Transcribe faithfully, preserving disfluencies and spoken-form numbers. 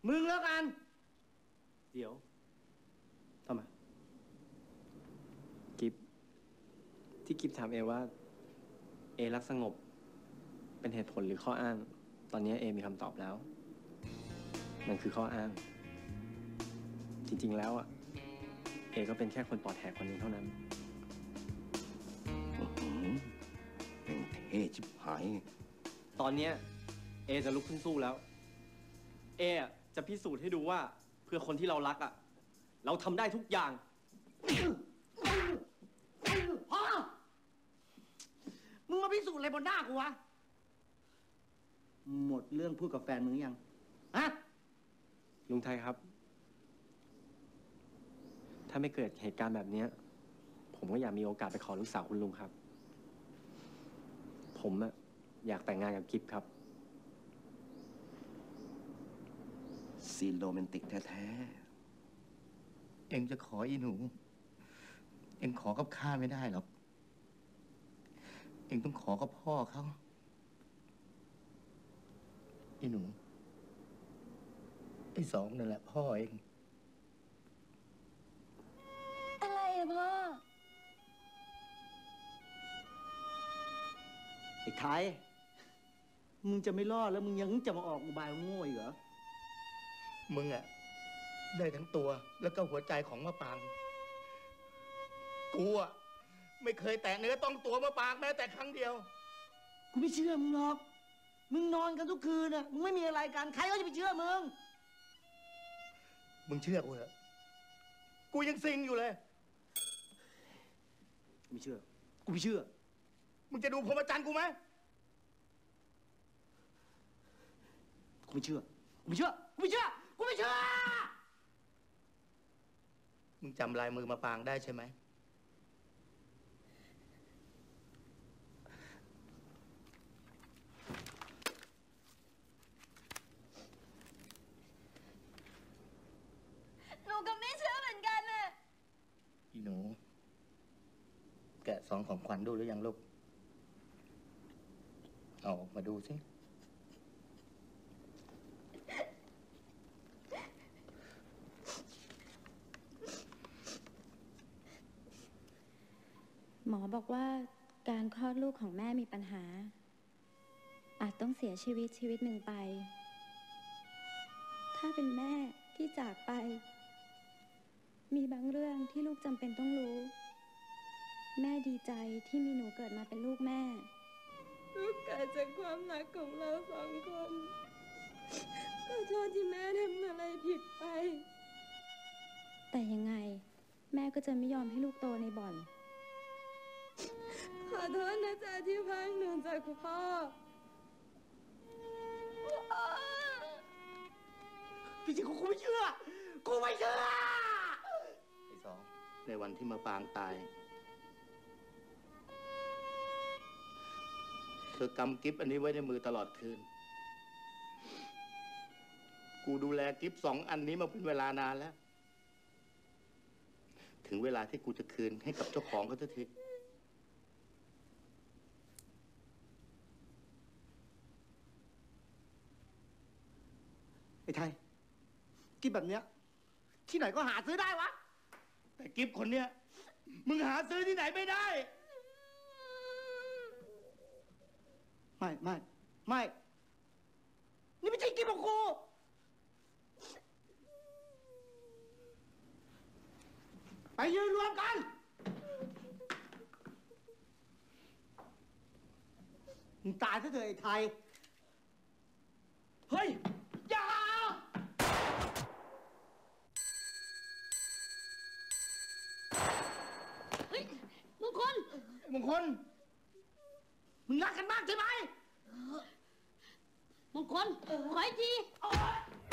มึงแล้วกันเดี๋ยวทำไมกิฟที่กิฟถามเอว่าเอรักสงบเป็นเหตุผลหรือข้ออ้างตอนนี้เอมีคำตอบแล้วมันคือข้ออ้างจริงๆแล้วอ่ะเอก็เป็นแค่คนปอดแหกคนนึงเท่านั้นเป็นเท่ชิบหายตอนนี้เอจะลุกขึ้นสู้แล้วเอจะพิสูจน์ให้ดูว่าเพื่อคนที่เรารักอ่ะเราทำได้ทุกอย่างพ่อมึงมาพิสูจน์อะไรบนหน้ากูวะหมดเรื่องพูดกับแฟนมึงยังฮะลุงไทยครับถ้าไม่เกิดเหตุการณ์แบบนี้ผมก็อยากมีโอกาสไปขอลูกสาวคุณลุงครับผมอะอยากแต่งงานกับกิฟครับซีนโรแมนติกแท้ๆเอ็งจะขออีหนูเอ็งขอกับข้าไม่ได้หรอกเอ็งต้องขอกับพ่อเขาอีหนูไอ้สองนั่นแหละพ่อเองอะไรอะพ่อไอ้ไทยมึงจะไม่รอดแล้วมึงยังจะมาออกอุบายโง่อีกเหรอมึงอะได้ทั้งตัวแล้วก็หัวใจของมะปางกูอะไม่เคยแตะเนื้อต้องตัวมะปางแม้แต่ครั้งเดียวกูไม่เชื่อมึงหรอกมึงนอนกันทุกคืนน่ะมึงไม่มีอะไรกันใครก็จะไปเชื่อมึงมึงเชื่อกูเหรอกูยังซิงอยู่เลยกูไม่เชื่อกูไม่เชื่อมึงจะดูพรหมจรรย์กูไหมกูไม่เชื่อกูไม่เชื่อกูไม่เชื่อกูไม่เชื่อมึงจำลายมือมะปางได้ใช่ไหมหนูก็ไม่เชื่อเหมือนกันน่ะอีหนูแกะซองของขวัญดูหรือยังลูกเอาออกมาดูสิหมอบอกว่าการคลอดลูกของแม่มีปัญหาอาจต้องเสียชีวิตชีวิตหนึ่งไปถ้าเป็นแม่ที่จากไปมีบางเรื่องที่ลูกจำเป็นต้องรู้แม่ดีใจที่มีหนูเกิดมาเป็นลูกแม่ลูกเกิดจากความรักของเราสองคนขอโทษที่แม่ทำอะไรผิดไปแต่ยังไงแม่ก็จะไม่ยอมให้ลูกโตในบ่อนขอโทษนะจ๊ะที่พรากหนูจากพ่อพี่จิ๋วกูไม่เชื่อกูไม่เชื่อไอ้สองในวันที่มะปางตายเธอกำกิฟอันนี้ไว้ในมือตลอดคืนกูดูแลกิฟสองอันนี้มาเป็นเวลานานแล้วถึงเวลาที่กูจะคืนให้กับเจ้าของเขาสักทีไอ้ไทยกิฟแบบเนี้ยที่ไหนก็หาซื้อได้วะแต่กิฟคนเนี้ยมึงหาซื้อที่ไหนไม่ได้ไม่ไม่ไม่นี่ไม่ใช่กิฟของกูไปยืนรวมกันมึงตายซะเถอะไอ้ไทยเฮ้ยอย่าเฮ้ยมงคลมงคลมึงรักกันมากใช่ไหมมงคลขออีกที